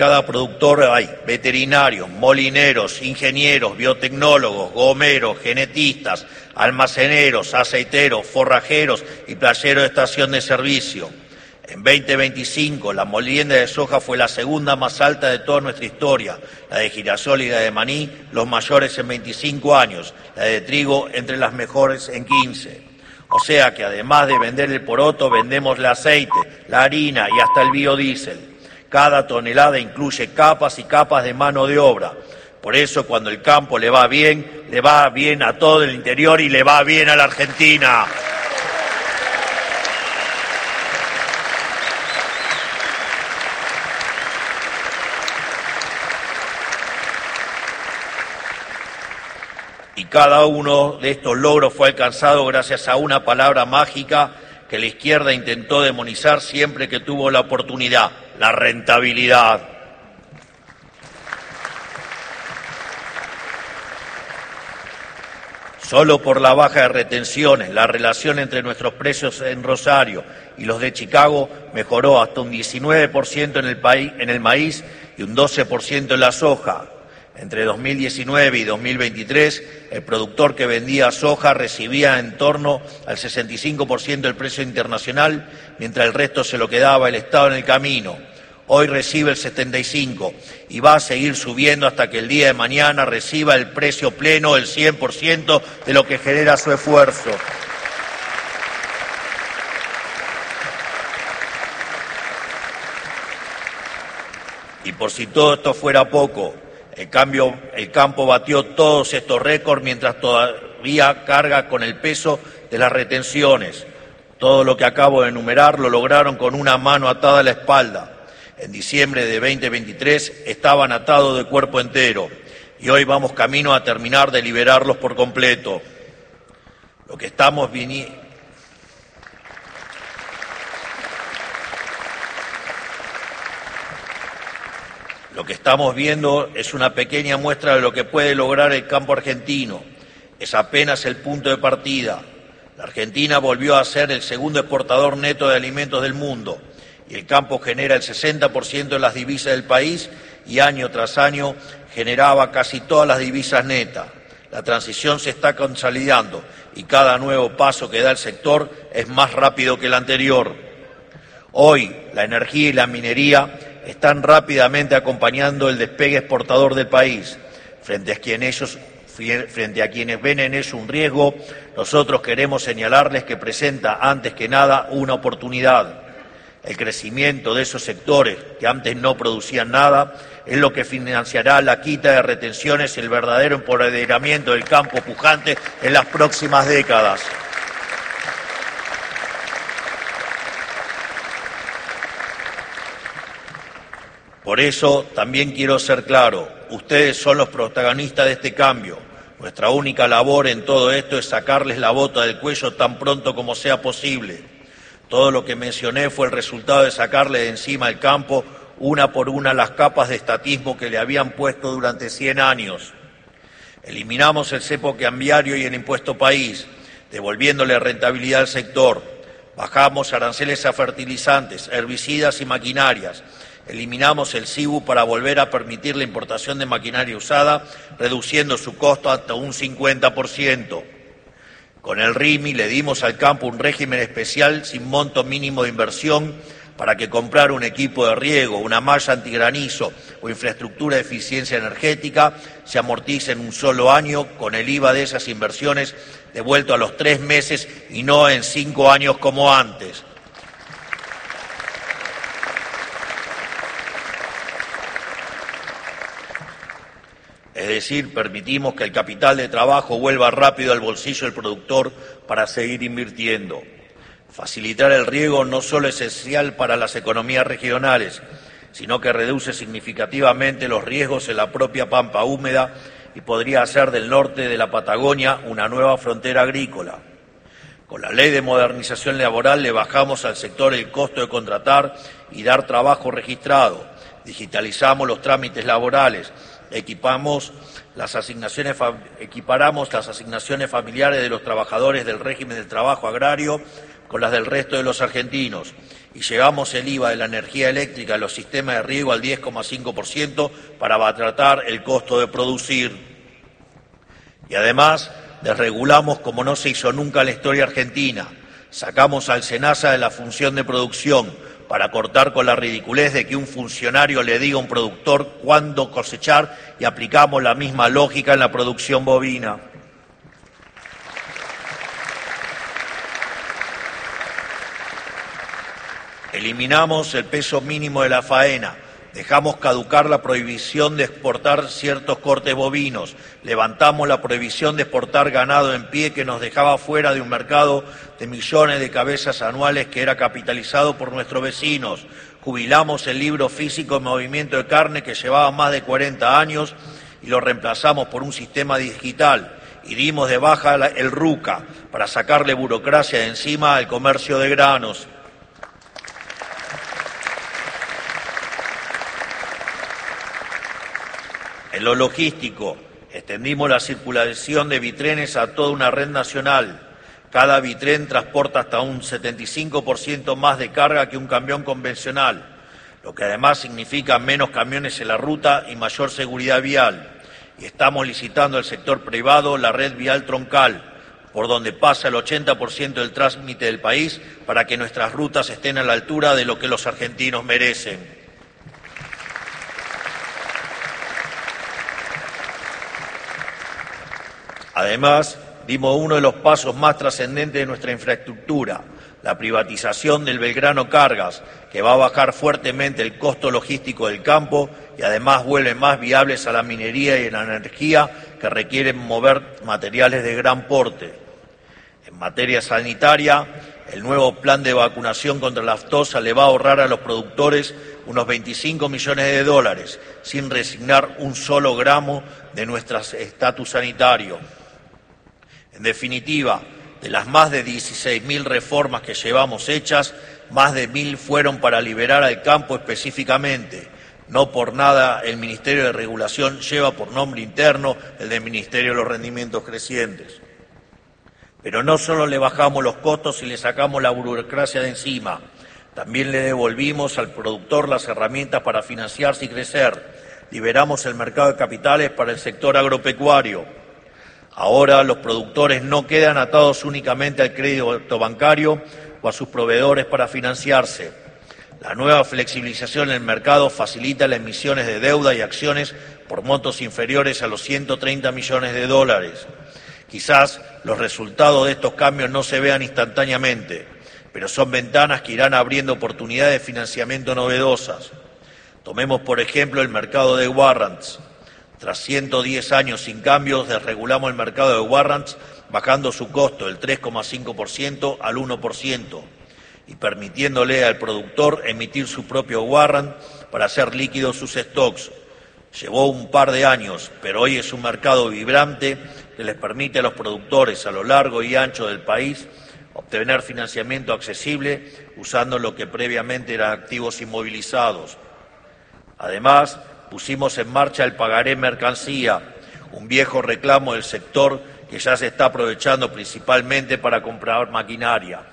Cada productor hay veterinarios, molineros, ingenieros, biotecnólogos, gomeros, genetistas, almaceneros, aceiteros, forrajeros y playeros de estación de servicio. En 2025, la molienda de soja fue la segunda más alta de toda nuestra historia, la de girasol y la de maní, los mayores en 25 años, la de trigo entre las mejores en 15. O sea que además de vender el poroto, vendemos el aceite, la harina y hasta el biodiesel. Cada tonelada incluye capas y capas de mano de obra. Por eso cuando el campo le va bien a todo el interior y le va bien a la Argentina. Y cada uno de estos logros fue alcanzado gracias a una palabra mágica que la izquierda intentó demonizar siempre que tuvo la oportunidad: la rentabilidad. Solo por la baja de retenciones, la relación entre nuestros precios en Rosario y los de Chicago mejoró hasta un 19% en el maíz y un 12% en la soja. Entre 2019 y 2023, el productor que vendía soja recibía en torno al 65% del precio internacional, mientras el resto se lo quedaba el Estado en el camino. Hoy recibe el 75% y va a seguir subiendo hasta que el día de mañana reciba el precio pleno, el 100% de lo que genera su esfuerzo. Y por si todo esto fuera poco, el campo batió todos estos récords mientras todavía carga con el peso de las retenciones. Todo lo que acabo de enumerar lo lograron con una mano atada a la espalda. En diciembre de 2023 estaban atados de cuerpo entero y hoy vamos camino a terminar de liberarlos por completo. Lo que estamos viendo es una pequeña muestra de lo que puede lograr el campo argentino. Es apenas el punto de partida. La Argentina volvió a ser el segundo exportador neto de alimentos del mundo y el campo genera el 60% de las divisas del país y año tras año generaba casi todas las divisas netas. La transición se está consolidando y cada nuevo paso que da el sector es más rápido que el anterior. Hoy, la energía y la minería están rápidamente acompañando el despegue exportador del país. Frente a quienes ven en eso un riesgo, nosotros queremos señalarles que presenta antes que nada una oportunidad. El crecimiento de esos sectores que antes no producían nada es lo que financiará la quita de retenciones y el verdadero empoderamiento del campo pujante en las próximas décadas. Por eso también quiero ser claro, ustedes son los protagonistas de este cambio. Nuestra única labor en todo esto es sacarles la bota del cuello tan pronto como sea posible. Todo lo que mencioné fue el resultado de sacarle de encima al campo una por una las capas de estatismo que le habían puesto durante 100 años. Eliminamos el cepo cambiario y el impuesto país, devolviéndole rentabilidad al sector. Bajamos aranceles a fertilizantes, herbicidas y maquinarias. Eliminamos el CIBU para volver a permitir la importación de maquinaria usada, reduciendo su costo hasta un 50%. Con el RIMI le dimos al campo un régimen especial sin monto mínimo de inversión para que comprar un equipo de riego, una malla antigranizo o infraestructura de eficiencia energética se amortice en un solo año con el IVA de esas inversiones devuelto a los 3 meses y no en 5 años como antes. Es decir, permitimos que el capital de trabajo vuelva rápido al bolsillo del productor para seguir invirtiendo. Facilitar el riego no solo es esencial para las economías regionales, sino que reduce significativamente los riesgos en la propia pampa húmeda y podría hacer del norte de la Patagonia una nueva frontera agrícola. Con la Ley de Modernización Laboral le bajamos al sector el costo de contratar y dar trabajo registrado, digitalizamos los trámites laborales, equiparamos las asignaciones familiares de los trabajadores del régimen del trabajo agrario con las del resto de los argentinos y llevamos el IVA de la energía eléctrica en los sistemas de riego al 10,5% para abaratar el costo de producir. Y además desregulamos como no se hizo nunca en la historia argentina. Sacamos al SENASA de la función de producción para cortar con la ridiculez de que un funcionario le diga a un productor cuándo cosechar y aplicamos la misma lógica en la producción bovina. Eliminamos el peso mínimo de la faena, dejamos caducar la prohibición de exportar ciertos cortes bovinos, levantamos la prohibición de exportar ganado en pie que nos dejaba fuera de un mercado de millones de cabezas anuales que era capitalizado por nuestros vecinos, jubilamos el libro físico de movimiento de carne que llevaba más de 40 años y lo reemplazamos por un sistema digital y dimos de baja el RUCA para sacarle burocracia de encima al comercio de granos. En lo logístico, extendimos la circulación de bitrenes a toda una red nacional. Cada bitren transporta hasta un 75% más de carga que un camión convencional, lo que además significa menos camiones en la ruta y mayor seguridad vial. Y estamos licitando al sector privado la red vial troncal, por donde pasa el 80% del tránsito del país, para que nuestras rutas estén a la altura de lo que los argentinos merecen. Además, dimos uno de los pasos más trascendentes de nuestra infraestructura, la privatización del Belgrano Cargas, que va a bajar fuertemente el costo logístico del campo y además vuelve más viables a la minería y a la energía que requieren mover materiales de gran porte. En materia sanitaria, el nuevo plan de vacunación contra la aftosa le va a ahorrar a los productores unos 25 millones de dólares, sin resignar un solo gramo de nuestro estatus sanitario. En definitiva, de las más de 16.000 reformas que llevamos hechas, más de 1.000 fueron para liberar al campo específicamente. No por nada el Ministerio de Regulación lleva por nombre interno el del Ministerio de los Rendimientos Crecientes. Pero no solo le bajamos los costos y le sacamos la burocracia de encima, también le devolvimos al productor las herramientas para financiarse y crecer. Liberamos el mercado de capitales para el sector agropecuario. Ahora los productores no quedan atados únicamente al crédito bancario o a sus proveedores para financiarse. La nueva flexibilización en el mercado facilita las emisiones de deuda y acciones por montos inferiores a los 130 millones de dólares. Quizás los resultados de estos cambios no se vean instantáneamente, pero son ventanas que irán abriendo oportunidades de financiamiento novedosas. Tomemos, por ejemplo, el mercado de warrants. Tras 110 años sin cambios, desregulamos el mercado de warrants, bajando su costo del 3,5% al 1% y permitiéndole al productor emitir su propio warrant para hacer líquidos sus stocks. Llevó un par de años, pero hoy es un mercado vibrante que les permite a los productores a lo largo y ancho del país obtener financiamiento accesible usando lo que previamente eran activos inmovilizados. Además, pusimos en marcha el pagaré mercancía, un viejo reclamo del sector que ya se está aprovechando principalmente para comprar maquinaria.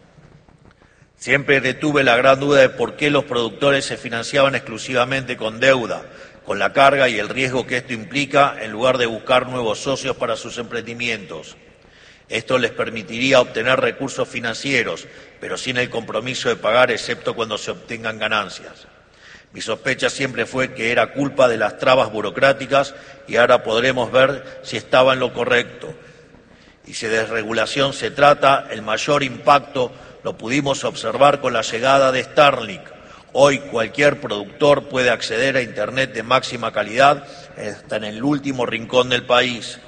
Siempre tuve la gran duda de por qué los productores se financiaban exclusivamente con deuda, con la carga y el riesgo que esto implica, en lugar de buscar nuevos socios para sus emprendimientos. Esto les permitiría obtener recursos financieros, pero sin el compromiso de pagar, excepto cuando se obtengan ganancias. Mi sospecha siempre fue que era culpa de las trabas burocráticas y ahora podremos ver si estaba en lo correcto. Y si de desregulación se trata, el mayor impacto lo pudimos observar con la llegada de Starlink. Hoy cualquier productor puede acceder a Internet de máxima calidad hasta en el último rincón del país.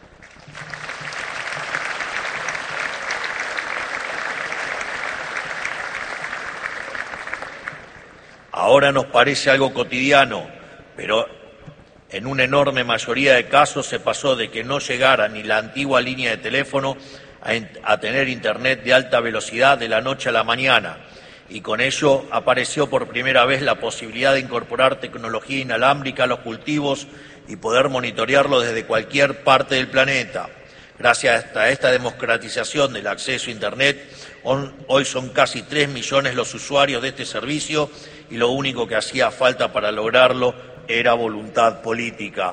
Ahora nos parece algo cotidiano, pero en una enorme mayoría de casos se pasó de que no llegara ni la antigua línea de teléfono a tener Internet de alta velocidad de la noche a la mañana, y con ello apareció por primera vez la posibilidad de incorporar tecnología inalámbrica a los cultivos y poder monitorearlo desde cualquier parte del planeta. Gracias a esta democratización del acceso a Internet, Hoy son casi 3 millones los usuarios de este servicio y lo único que hacía falta para lograrlo era voluntad política.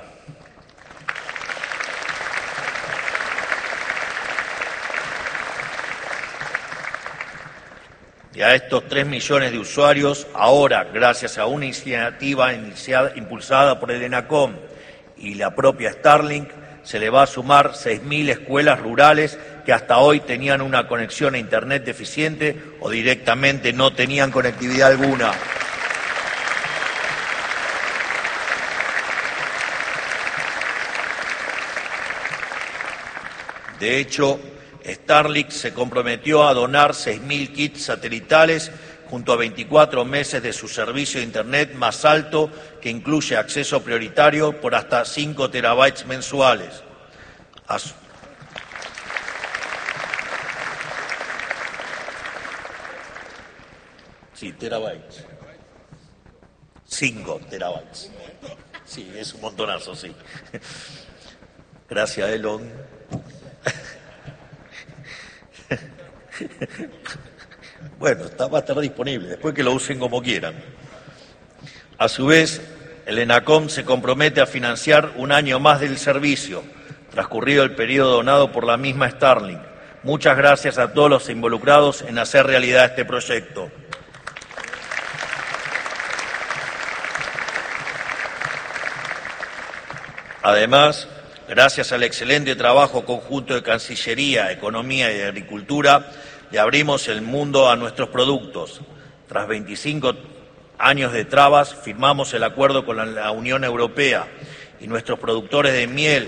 Y a estos 3 millones de usuarios, ahora, gracias a una iniciativa impulsada por el ENACOM y la propia Starlink, se le va a sumar 6.000 escuelas rurales que hasta hoy tenían una conexión a Internet deficiente o directamente no tenían conectividad alguna. De hecho, Starlink se comprometió a donar 6.000 kits satelitales junto a 24 meses de su servicio de Internet más alto, que incluye acceso prioritario por hasta 5 terabytes mensuales. Sí, terabytes. 5 terabytes. Sí, es un montonazo, sí. Gracias, Elon. Bueno, va a estar disponible, después que lo usen como quieran. A su vez, el ENACOM se compromete a financiar un año más del servicio, transcurrido el periodo donado por la misma Starlink. Muchas gracias a todos los involucrados en hacer realidad este proyecto. Además, gracias al excelente trabajo conjunto de Cancillería, Economía y Agricultura, le abrimos el mundo a nuestros productos. Tras 25 años de trabas, firmamos el acuerdo con la Unión Europea y nuestros productores de miel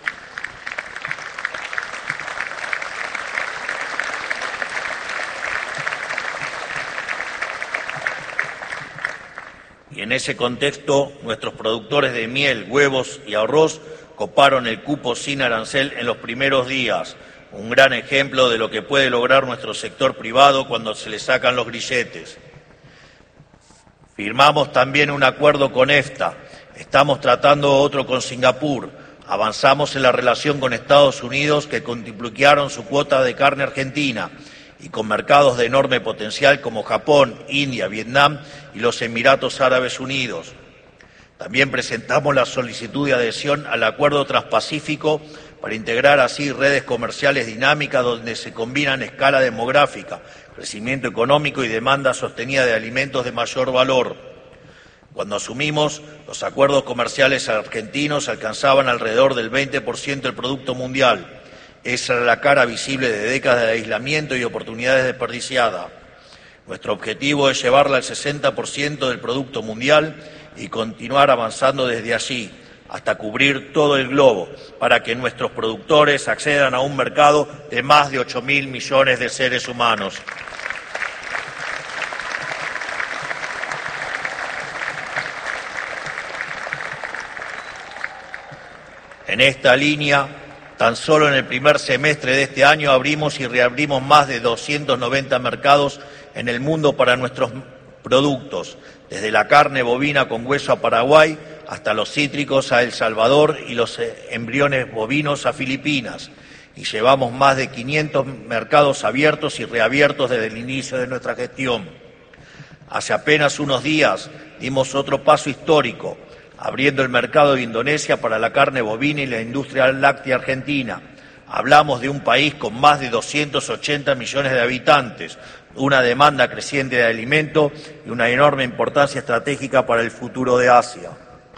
y en ese contexto nuestros productores de miel, huevos y arroz coparon el cupo sin arancel en los primeros días, un gran ejemplo de lo que puede lograr nuestro sector privado cuando se le sacan los grilletes. Firmamos también un acuerdo con EFTA, estamos tratando otro con Singapur, avanzamos en la relación con Estados Unidos que cuantiplicaron su cuota de carne argentina y con mercados de enorme potencial como Japón, India, Vietnam y los Emiratos Árabes Unidos. También presentamos la solicitud de adhesión al Acuerdo Transpacífico para integrar así redes comerciales dinámicas donde se combinan escala demográfica, crecimiento económico y demanda sostenida de alimentos de mayor valor. Cuando asumimos, los acuerdos comerciales argentinos alcanzaban alrededor del 20% del Producto Mundial. Esa era la cara visible de décadas de aislamiento y oportunidades desperdiciadas. Nuestro objetivo es llevarla al 60% del Producto Mundial y continuar avanzando desde allí, hasta cubrir todo el globo, para que nuestros productores accedan a un mercado de más de 8.000 millones de seres humanos. En esta línea, tan solo en el primer semestre de este año abrimos y reabrimos más de 290 mercados en el mundo para nuestros productos, desde la carne bovina con hueso a Paraguay, hasta los cítricos a El Salvador y los embriones bovinos a Filipinas. Y llevamos más de 500 mercados abiertos y reabiertos desde el inicio de nuestra gestión. Hace apenas unos días dimos otro paso histórico, abriendo el mercado de Indonesia para la carne bovina y la industria láctea argentina. Hablamos de un país con más de 280 millones de habitantes, una demanda creciente de alimento y una enorme importancia estratégica para el futuro de Asia.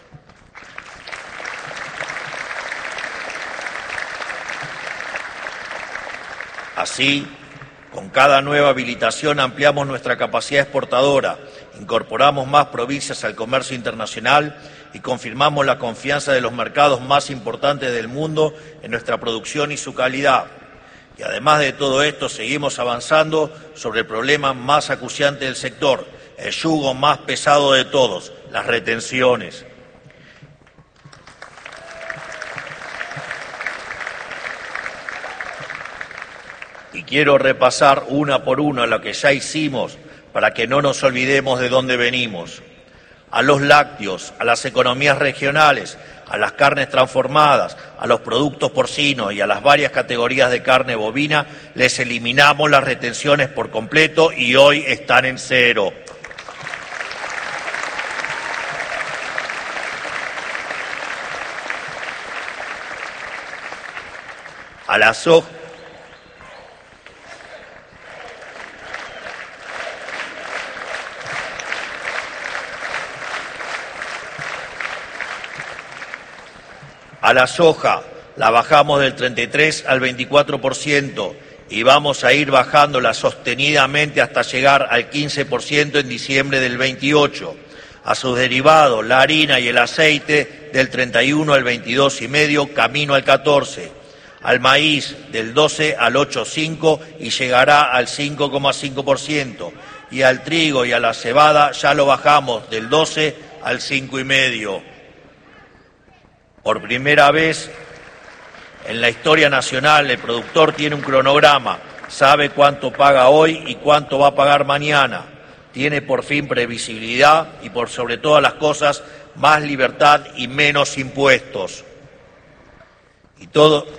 Así, con cada nueva habilitación ampliamos nuestra capacidad exportadora, incorporamos más provincias al comercio internacional y confirmamos la confianza de los mercados más importantes del mundo en nuestra producción y su calidad. Y además de todo esto, seguimos avanzando sobre el problema más acuciante del sector, el yugo más pesado de todos, las retenciones. Y quiero repasar una por una lo que ya hicimos para que no nos olvidemos de dónde venimos. a los lácteos, a las economías regionales, a las carnes transformadas, a los productos porcinos y a las varias categorías de carne bovina, les eliminamos las retenciones por completo y hoy están en cero. A la soja. A la soja la bajamos del 33 al 24% y vamos a ir bajándola sostenidamente hasta llegar al 15% en diciembre del 28. A sus derivados, la harina y el aceite, del 31 al 22,5, camino al 14. Al maíz, del 12 al 8,5 y llegará al 5,5%. Y al trigo y a la cebada ya lo bajamos del 12 al 5,5%. Por primera vez en la historia nacional, el productor tiene un cronograma, sabe cuánto paga hoy y cuánto va a pagar mañana. Tiene por fin previsibilidad y, por sobre todas las cosas, más libertad y menos impuestos. Y todo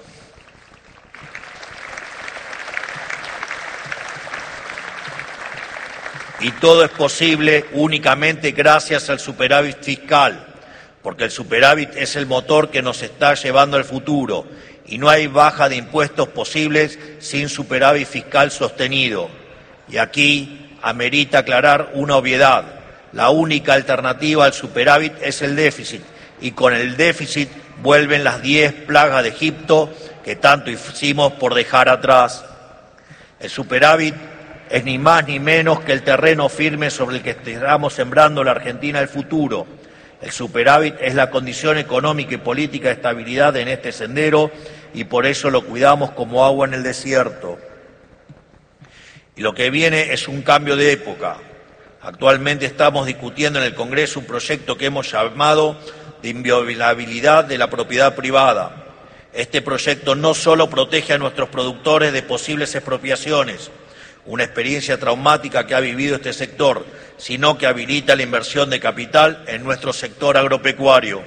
es posible únicamente gracias al superávit fiscal, porque el superávit es el motor que nos está llevando al futuro y no hay baja de impuestos posibles sin superávit fiscal sostenido. Y aquí amerita aclarar una obviedad: la única alternativa al superávit es el déficit, y con el déficit vuelven las 10 plagas de Egipto que tanto hicimos por dejar atrás. El superávit es ni más ni menos que el terreno firme sobre el que estamos sembrando la Argentina del futuro. El superávit es la condición económica y política de estabilidad en este sendero y por eso lo cuidamos como agua en el desierto. Y lo que viene es un cambio de época. Actualmente estamos discutiendo en el Congreso un proyecto que hemos llamado de inviolabilidad de la propiedad privada. Este proyecto no solo protege a nuestros productores de posibles expropiaciones, una experiencia traumática que ha vivido este sector, sino que habilita la inversión de capital en nuestro sector agropecuario.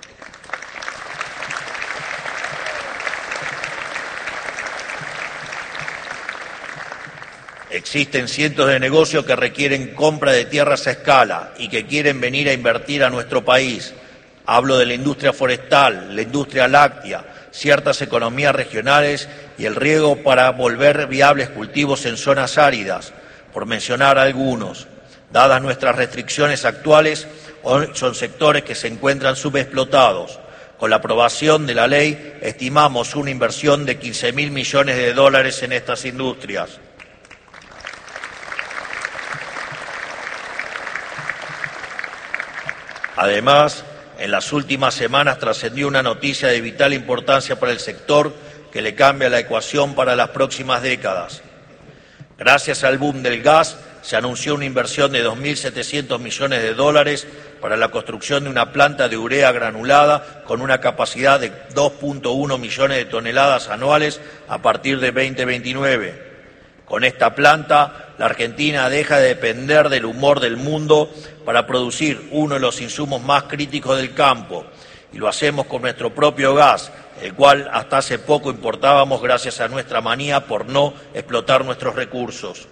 Existen cientos de negocios que requieren compra de tierras a escala y que quieren venir a invertir a nuestro país. Hablo de la industria forestal, la industria láctea, ciertas economías regionales y el riego para volver viables cultivos en zonas áridas, por mencionar algunos. Dadas nuestras restricciones actuales, hoy son sectores que se encuentran subexplotados. Con la aprobación de la ley, estimamos una inversión de 15.000 millones de dólares en estas industrias. Además, en las últimas semanas trascendió una noticia de vital importancia para el sector que le cambia la ecuación para las próximas décadas. Gracias al boom del gas, se anunció una inversión de 2.700 millones de dólares para la construcción de una planta de urea granulada con una capacidad de 2.1 millones de toneladas anuales a partir de 2029. Con esta planta, la Argentina deja de depender del humor del mundo para producir uno de los insumos más críticos del campo, y lo hacemos con nuestro propio gas, el cual hasta hace poco importábamos gracias a nuestra manía por no explotar nuestros recursos.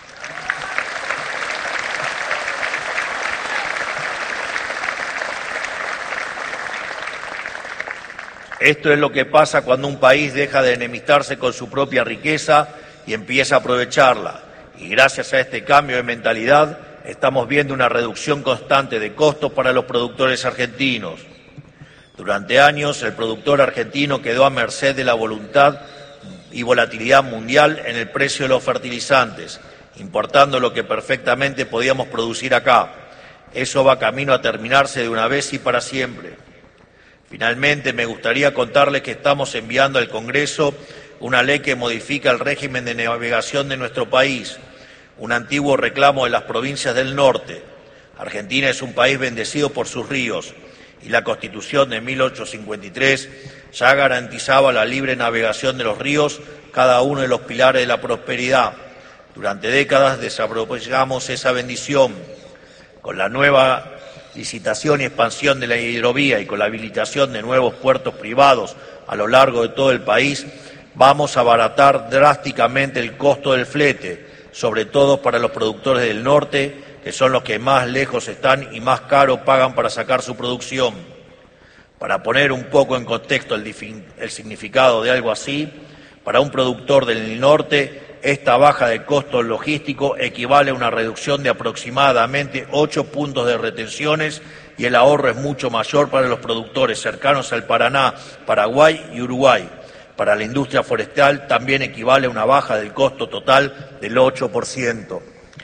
Esto es lo que pasa cuando un país deja de enemistarse con su propia riqueza y empieza a aprovecharla. Y gracias a este cambio de mentalidad estamos viendo una reducción constante de costos para los productores argentinos. Durante años el productor argentino quedó a merced de la voluntad y volatilidad mundial en el precio de los fertilizantes, importando lo que perfectamente podíamos producir acá. Eso va camino a terminarse de una vez y para siempre. Finalmente, me gustaría contarles que estamos enviando al Congreso una ley que modifica el régimen de navegación de nuestro país, un antiguo reclamo de las provincias del norte. Argentina es un país bendecido por sus ríos y la Constitución de 1853 ya garantizaba la libre navegación de los ríos, cada uno de los pilares de la prosperidad. Durante décadas desaprovechamos esa bendición. Con la nueva licitación y expansión de la hidrovía y con la habilitación de nuevos puertos privados a lo largo de todo el país, vamos a abaratar drásticamente el costo del flete, sobre todo para los productores del norte, que son los que más lejos están y más caro pagan para sacar su producción. Para poner un poco en contexto el significado de algo así, para un productor del norte, esta baja de costo logístico equivale a una reducción de aproximadamente 8 puntos de retenciones y el ahorro es mucho mayor para los productores cercanos al Paraná, Paraguay y Uruguay. Para la industria forestal también equivale a una baja del costo total del 8%.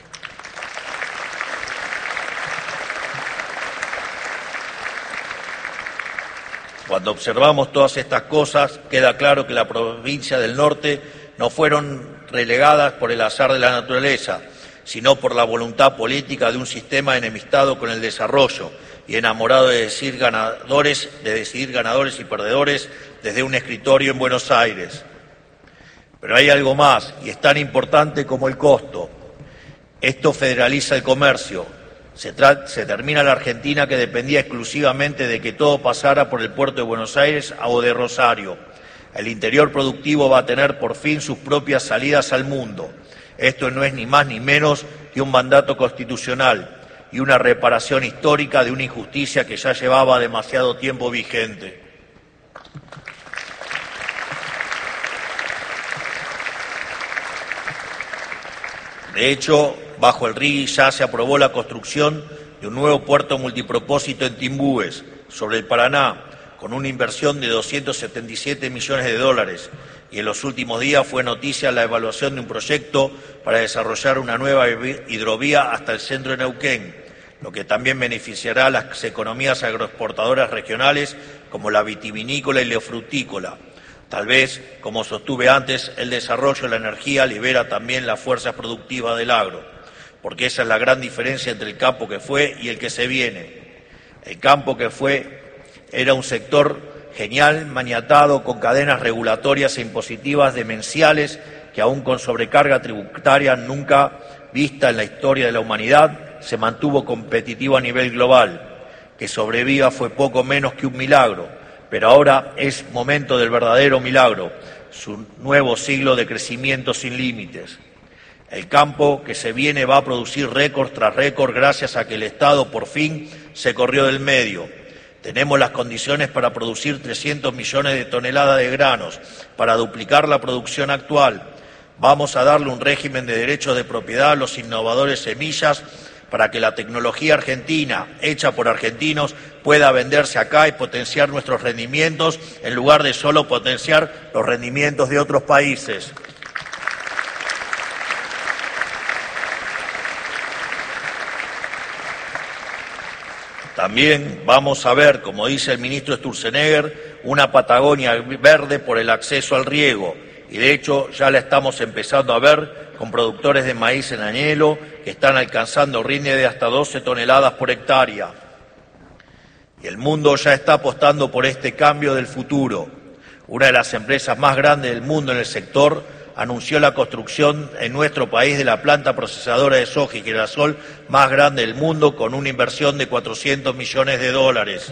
Cuando observamos todas estas cosas, queda claro que la provincia del norte no fueron relegadas por el azar de la naturaleza, sino por la voluntad política de un sistema enemistado con el desarrollo y enamorado de decidir ganadores y perdedores desde un escritorio en Buenos Aires. Pero hay algo más, y es tan importante como el costo. Esto federaliza el comercio. Se termina la Argentina que dependía exclusivamente de que todo pasara por el puerto de Buenos Aires o de Rosario. El interior productivo va a tener por fin sus propias salidas al mundo. Esto no es ni más ni menos que un mandato constitucional y una reparación histórica de una injusticia que ya llevaba demasiado tiempo vigente. De hecho, bajo el RIGI ya se aprobó la construcción de un nuevo puerto multipropósito en Timbúes, sobre el Paraná, con una inversión de 277 millones de dólares. Y en los últimos días fue noticia la evaluación de un proyecto para desarrollar una nueva hidrovía hasta el centro de Neuquén, lo que también beneficiará a las economías agroexportadoras regionales como la vitivinícola y la frutícola. Tal vez, como sostuve antes, el desarrollo de la energía libera también las fuerzas productivas del agro, porque esa es la gran diferencia entre el campo que fue y el que se viene. El campo que fue era un sector genial, maniatado, con cadenas regulatorias e impositivas demenciales que aún con sobrecarga tributaria nunca vista en la historia de la humanidad, se mantuvo competitivo a nivel global. Que sobreviva fue poco menos que un milagro. Pero ahora es momento del verdadero milagro, su nuevo siglo de crecimiento sin límites. El campo que se viene va a producir récord tras récord gracias a que el Estado por fin se corrió del medio. Tenemos las condiciones para producir 300 millones de toneladas de granos, para duplicar la producción actual. Vamos a darle un régimen de derechos de propiedad a los innovadores semillas para que la tecnología argentina, hecha por argentinos, pueda venderse acá y potenciar nuestros rendimientos en lugar de solo potenciar los rendimientos de otros países. También vamos a ver, como dice el ministro Sturzenegger, una Patagonia verde por el acceso al riego. Y de hecho ya la estamos empezando a ver con productores de maíz en añelo que están alcanzando rinde de hasta 12 toneladas por hectárea. Y el mundo ya está apostando por este cambio del futuro. Una de las empresas más grandes del mundo en el sector anunció la construcción en nuestro país de la planta procesadora de soja y girasol más grande del mundo con una inversión de 400 millones de dólares.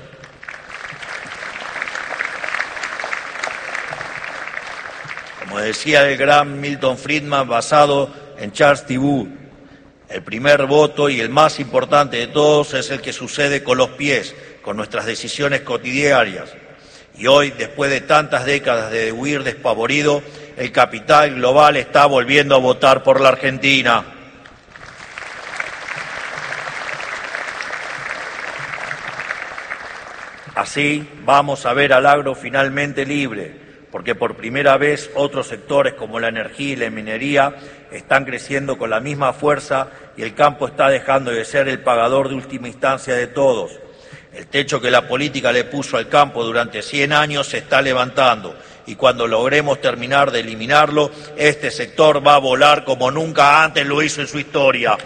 Como decía el gran Milton Friedman, basado en Charles Thibault, el primer voto y el más importante de todos es el que sucede con los pies, con nuestras decisiones cotidianas. Y hoy, después de tantas décadas de huir despavorido, el capital global está volviendo a votar por la Argentina. Así vamos a ver al agro finalmente libre, porque por primera vez otros sectores como la energía y la minería están creciendo con la misma fuerza y el campo está dejando de ser el pagador de última instancia de todos. El techo que la política le puso al campo durante 100 años se está levantando y cuando logremos terminar de eliminarlo, este sector va a volar como nunca antes lo hizo en su historia.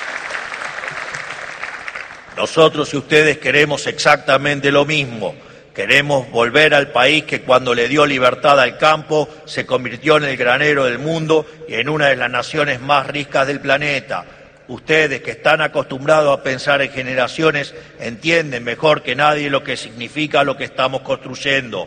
Nosotros y ustedes queremos exactamente lo mismo, Queremos volver al país que cuando le dio libertad al campo se convirtió en el granero del mundo y en una de las naciones más ricas del planeta. Ustedes que están acostumbrados a pensar en generaciones entienden mejor que nadie lo que significa lo que estamos construyendo.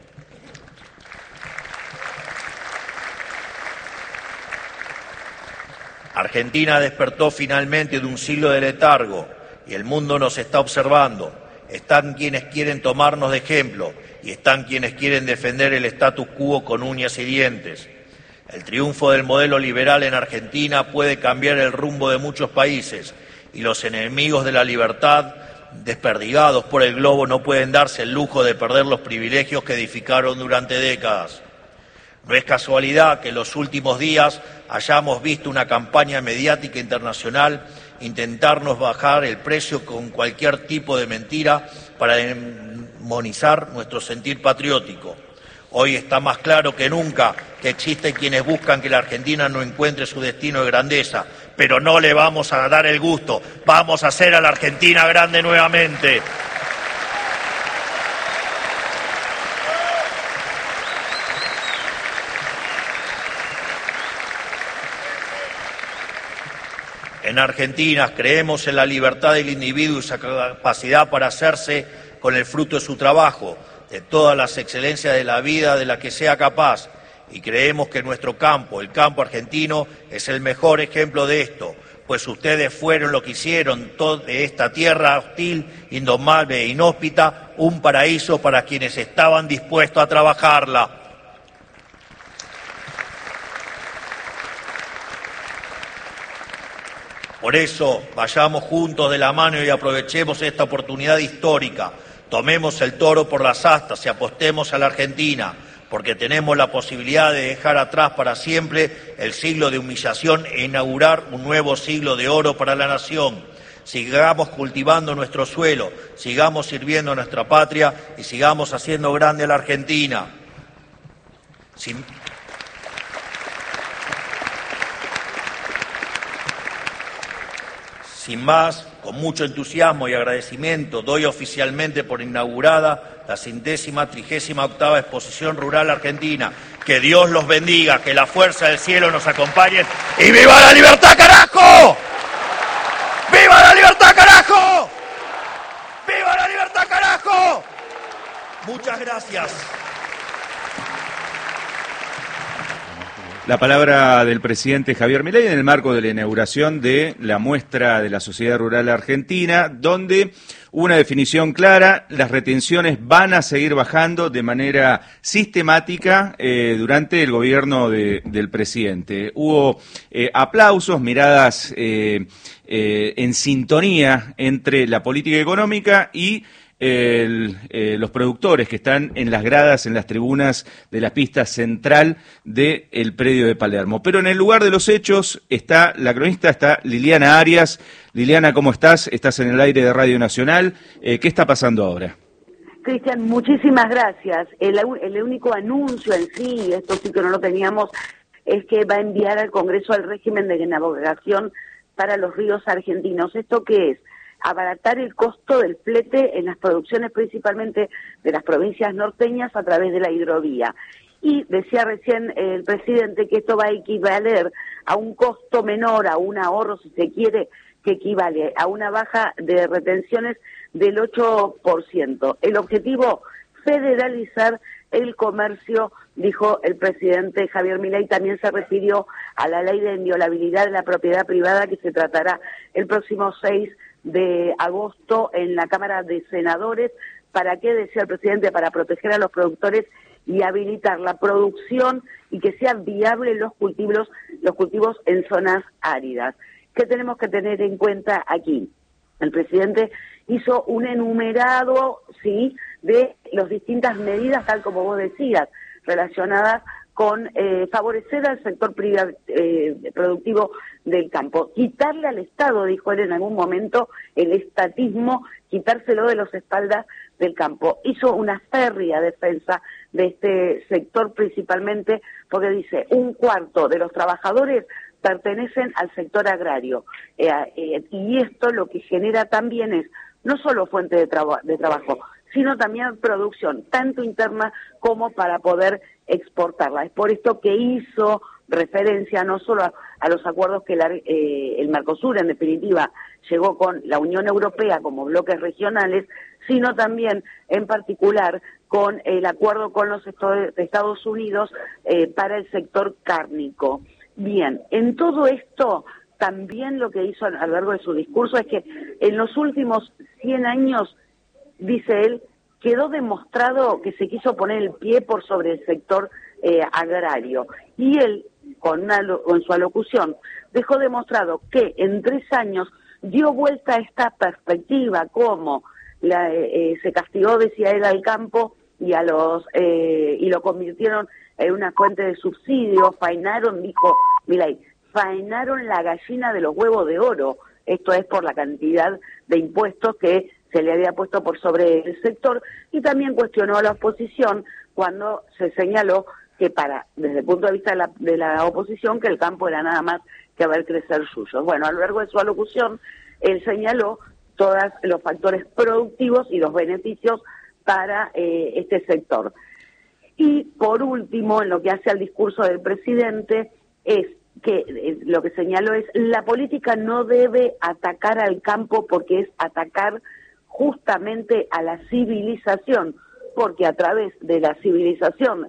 Argentina despertó finalmente de un siglo de letargo y el mundo nos está observando. Están quienes quieren tomarnos de ejemplo y están quienes quieren defender el status quo con uñas y dientes. El triunfo del modelo liberal en Argentina puede cambiar el rumbo de muchos países y los enemigos de la libertad, desperdigados por el globo, no pueden darse el lujo de perder los privilegios que edificaron durante décadas. No es casualidad que en los últimos días hayamos visto una campaña mediática internacional intentarnos bajar el precio con cualquier tipo de mentira para demonizar nuestro sentir patriótico. Hoy está más claro que nunca que existen quienes buscan que la Argentina no encuentre su destino de grandeza, pero no le vamos a dar el gusto, vamos a hacer a la Argentina grande nuevamente. En Argentina creemos en la libertad del individuo y su capacidad para hacerse con el fruto de su trabajo, de todas las excelencias de la vida de la que sea capaz. Y creemos que nuestro campo, el campo argentino, es el mejor ejemplo de esto, pues ustedes fueron lo que hicieron de esta tierra hostil, indomable e inhóspita, un paraíso para quienes estaban dispuestos a trabajarla. Por eso, vayamos juntos de la mano y aprovechemos esta oportunidad histórica. Tomemos el toro por las astas y apostemos a la Argentina, porque tenemos la posibilidad de dejar atrás para siempre el siglo de humillación e inaugurar un nuevo siglo de oro para la nación. Sigamos cultivando nuestro suelo, sigamos sirviendo a nuestra patria y sigamos haciendo grande a la Argentina. Sin más, con mucho entusiasmo y agradecimiento, doy oficialmente por inaugurada la 138ª Exposición Rural Argentina. Que Dios los bendiga, que la fuerza del cielo nos acompañe y ¡viva la libertad, carajo! ¡Viva la libertad, carajo! ¡Viva la libertad, carajo! Muchas gracias. La palabra del presidente Javier Milei en el marco de la inauguración de la muestra de la Sociedad Rural Argentina, donde hubo una definición clara: las retenciones van a seguir bajando de manera sistemática durante el gobierno del presidente. Hubo aplausos, miradas en sintonía entre la política económica y los productores que están en las gradas, en las tribunas de la pista central del predio de Palermo. Pero en el lugar de los hechos está la cronista, está Liliana Arias. Liliana, ¿cómo estás? Estás en el aire de Radio Nacional. ¿Qué está pasando ahora? Cristian, muchísimas gracias. El único anuncio en sí, esto sí que no lo teníamos, es que va a enviar al Congreso el régimen de navegación para los ríos argentinos. ¿Esto qué es? Abaratar el costo del flete en las producciones principalmente de las provincias norteñas a través de la hidrovía. Y decía recién el presidente que esto va a equivaler a un costo menor, a un ahorro, si se quiere, que equivale a una baja de retenciones del 8%. El objetivo, federalizar el comercio, dijo el presidente Javier Milei. También se refirió a la ley de inviolabilidad de la propiedad privada que se tratará el próximo 6 de agosto en la Cámara de Senadores. ¿Para qué? Decía el presidente, para proteger a los productores y habilitar la producción y que sean viables los cultivos en zonas áridas. ¿Qué tenemos que tener en cuenta aquí? El presidente hizo un enumerado, sí, de las distintas medidas, tal como vos decías, relacionadas con favorecer al sector productivo del campo. Quitarle al Estado, dijo él en algún momento, el estatismo, quitárselo de las espaldas del campo. Hizo una férrea defensa de este sector principalmente porque dice, 1/4 de los trabajadores pertenecen al sector agrario. Y esto lo que genera también es no solo fuente de trabajo, sino también producción, tanto interna como para poder exportarla. Es por esto que hizo referencia no solo a los acuerdos que el Mercosur, en definitiva, llegó con la Unión Europea como bloques regionales, sino también, en particular, con el acuerdo con los Estados Unidos para el sector cárnico. Bien, en todo esto, también lo que hizo a lo largo de su discurso es que en los últimos 100 años, dice él, quedó demostrado que se quiso poner el pie por sobre el sector agrario. Y él, con su alocución, dejó demostrado que en 3 años dio vuelta a esta perspectiva, como se castigó, decía él, al campo y y lo convirtieron en una fuente de subsidios, faenaron, dijo Milei, faenaron la gallina de los huevos de oro. Esto es por la cantidad de impuestos que se le había puesto por sobre el sector, y también cuestionó a la oposición cuando se señaló que desde el punto de vista de la oposición, que el campo era nada más que ver crecer suyos. Bueno, a lo largo de su alocución, él señaló todos los factores productivos y los beneficios para este sector. Y por último, en lo que hace al discurso del presidente, es que lo que señaló es: la política no debe atacar al campo porque es atacar justamente a la civilización, porque a través de la civilización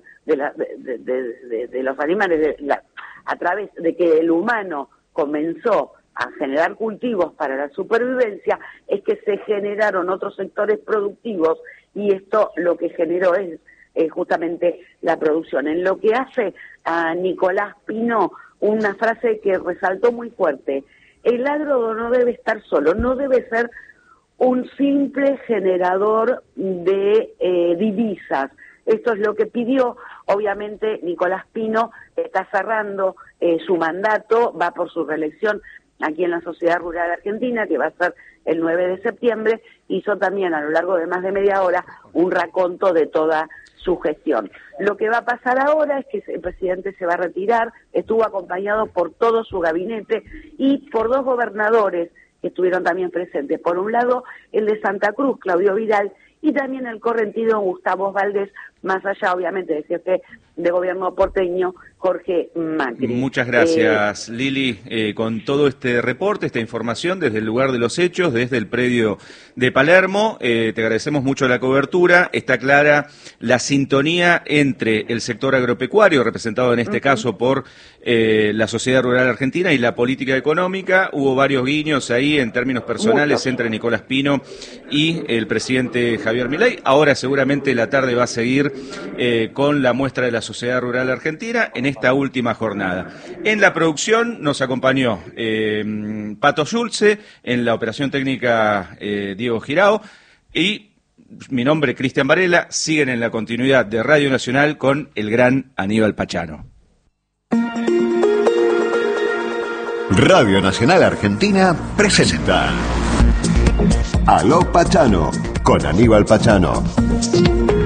de los animales, a través de que el humano comenzó a generar cultivos para la supervivencia, es que se generaron otros sectores productivos, y esto lo que generó es justamente la producción. En lo que hace a Nicolás Pino, una frase que resaltó muy fuerte: el agro no debe estar solo, no debe ser un simple generador de divisas. Esto es lo que pidió. Obviamente Nicolás Pino está cerrando su mandato, va por su reelección aquí en la Sociedad Rural Argentina, que va a ser el 9 de septiembre, hizo también a lo largo de más de media hora un raconto de toda su gestión. Lo que va a pasar ahora es que el presidente se va a retirar, estuvo acompañado por todo su gabinete y por 2 gobernadores que estuvieron también presentes. Por un lado, el de Santa Cruz, Claudio Vidal, y también el correntino Gustavo Valdés, más allá, obviamente, del jefe de gobierno porteño, Jorge Macri. Muchas gracias, Lili, con todo este reporte, esta información desde el lugar de los hechos, desde el predio de Palermo. Te agradecemos mucho la cobertura. Está clara la sintonía entre el sector agropecuario, representado en este caso por la Sociedad Rural Argentina, y la política económica. Hubo varios guiños ahí en términos personales entre Nicolás Pino y el presidente Javier Milei. Ahora seguramente la tarde va a seguir con la muestra de la Sociedad Rural Argentina en esta última jornada. En la producción nos acompañó Pato Schulze, en la operación técnica Diego Girao, y mi nombre, Cristian Varela. Siguen en la continuidad de Radio Nacional con el gran Aníbal Pachano. Radio Nacional Argentina presenta Aló Pachano con Aníbal Pachano.